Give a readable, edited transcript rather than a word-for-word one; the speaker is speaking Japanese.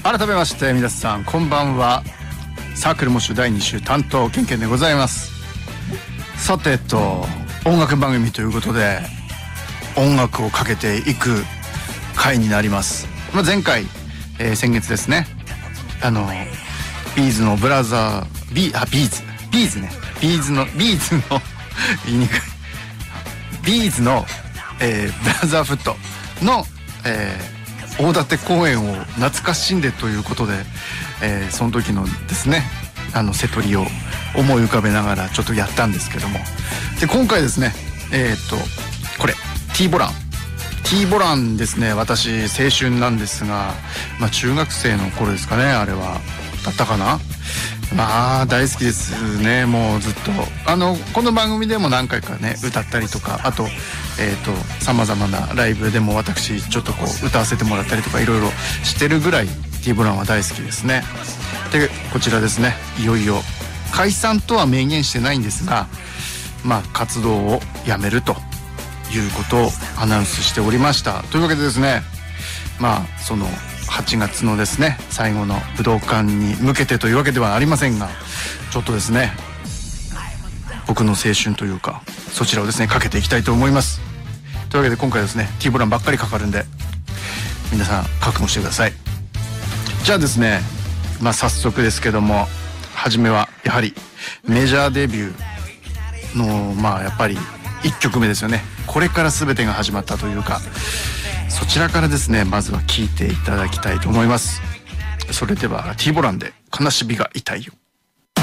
改めまして皆さんこんばんは。サークルモッシュ第2週担当ケンケンでございます。さて音楽番組ということで音楽をかけていく回になります。前回、先月ですね、ビーズのブラザービーズの言いにくいビーズの、ブラザーフットの、大館公演を懐かしんでということで、その時のですね瀬戸りを思い浮かべながらちょっとやったんですけども、で今回ですねこれ T ボランですね。私青春なんですが、中学生の頃ですかね、あれはだったかな。大好きですね。もうずっとこの番組でも何回かね歌ったりとか、あとさまざまなライブでも私ちょっと歌わせてもらったりとかいろいろしてるぐらい T ボランは大好きですね。でこちらですね、いよいよ解散とは明言してないんですが、活動をやめるということをアナウンスしておりました。というわけでですね、その8月のですね最後の武道館に向けてというわけではありませんが、ちょっとですね僕の青春というかそちらをですねかけていきたいと思います。というわけで今回ですね T ボランばっかりかかるんで皆さん覚悟してください。じゃあですね早速ですけども、初めはやはりメジャーデビューのやっぱり1曲目ですよね。これから全てが始まったというか、そちらからですねまずは聴いていただきたいと思います。それでは T ボランで悲しみが痛いよ。